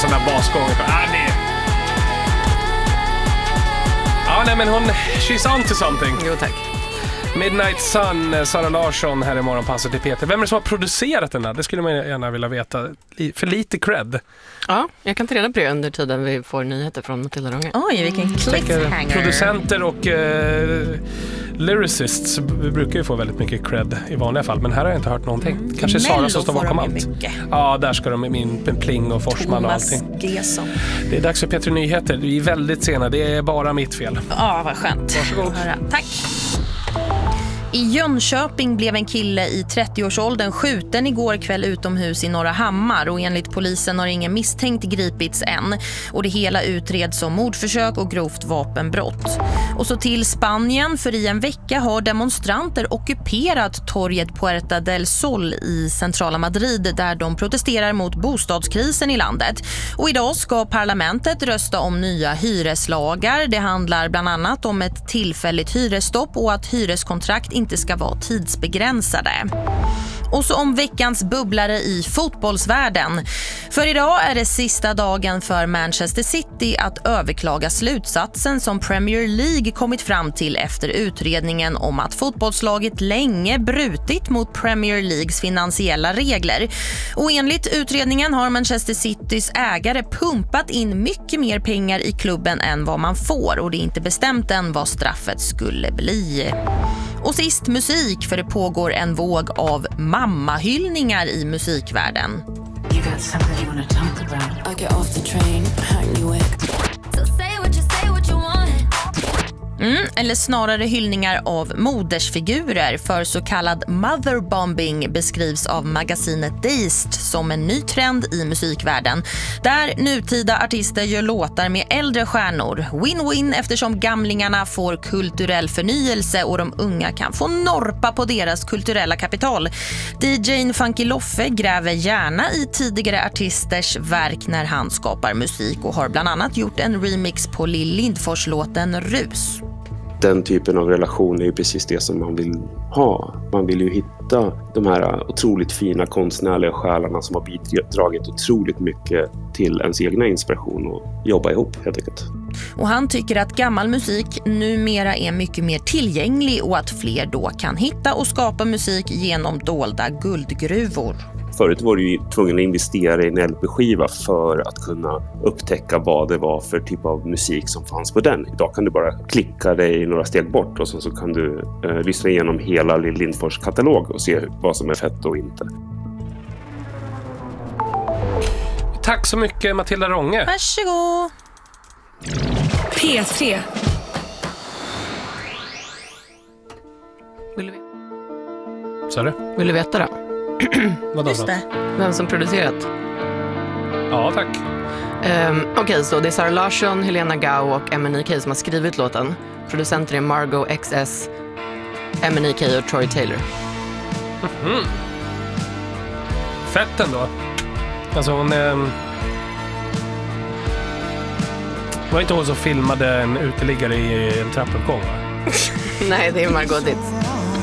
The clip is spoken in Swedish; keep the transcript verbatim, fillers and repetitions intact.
sån där basgång. Ah, det... Ja, nej, men hon... She's on to something. Jo, tack. Midnight Sun, Sara Larsson här i morgonpasset till Peter. Vem är det som har producerat den här? Det skulle man gärna vilja veta. För lite cred. Ja, jag kan ta reda på det under tiden vi får nyheter från Matilda Ronge. Oj, vilken cliffhanger. Producenter och uh, lyricists brukar ju få väldigt mycket cred i vanliga fall. Men här har jag inte hört någonting. Mm. Kanske Sara som står bakom allt. Mycket. Ja, där ska de med min med Pling och Forsman Thomas och allting. Gesson. Det är dags för Peter Nyheter. Vi är väldigt sena. Det är bara mitt fel. Ja, vad skönt. Varsågod. Tack. I Jönköping blev en kille i trettioårsåldern skjuten igår kväll utomhus i Norra Hammar och enligt polisen har ingen misstänkt gripits än. Och det hela utreds som mordförsök och grovt vapenbrott. Och så till Spanien, för i en vecka har demonstranter ockuperat torget Puerta del Sol i centrala Madrid där de protesterar mot bostadskrisen i landet. Och idag ska parlamentet rösta om nya hyreslagar. Det handlar bland annat om ett tillfälligt hyresstopp och att hyreskontrakt inte ska vara tidsbegränsade. Och så om veckans bubblare i fotbollsvärlden. För idag är det sista dagen för Manchester City att överklaga slutsatsen som Premier League kommit fram till efter utredningen om att fotbollslaget länge brutit mot Premier Leagues finansiella regler. Och enligt utredningen har Manchester Citys ägare pumpat in mycket mer pengar i klubben än vad man får och det är inte bestämt än vad straffet skulle bli. Och sist musik, för det pågår en våg av mammahyllningar i musikvärlden. Mm, eller snarare hyllningar av modersfigurer, för så kallad motherbombing beskrivs av magasinet Dazed som en ny trend i musikvärlden där nutida artister gör låtar med äldre stjärnor. Win-win eftersom gamlingarna får kulturell förnyelse och de unga kan få norpa på deras kulturella kapital. D J:n Funky Loffe gräver gärna i tidigare artisters verk när han skapar musik och har bland annat gjort en remix på Lill Lindfors-låten Rus. Den typen av relation är ju precis det som man vill ha. Man vill ju hitta de här otroligt fina konstnärliga själarna som har bidragit otroligt mycket till ens egna inspiration och jobba ihop helt enkelt. Och han tycker att gammal musik numera är mycket mer tillgänglig och att fler då kan hitta och skapa musik genom dolda guldgruvor. Förut var du ju tvungen att investera i en L P-skiva för att kunna upptäcka vad det var för typ av musik som fanns på den. Idag kan du bara klicka dig några steg bort och så, så kan du eh, lyssna igenom hela Lill Lindfors katalog och se vad som är fett och inte. Tack så mycket Matilda Ronge. Varsågod. P tre. Vill du veta? Så är det? Vill du veta då? Vad Just det. Vem som producerat? Ja, tack. Um, Okej, okay, så det är Sara Larsson, Helena Gau och M N E K som har skrivit låten. Producenter är Margot X S, M N E K och Troy Taylor. Mm-hmm. Fett ändå. Alltså hon... Eh... Var inte hon som filmade en uteliggare i en trappuppgång, va? Nej, det är Margot Ditz.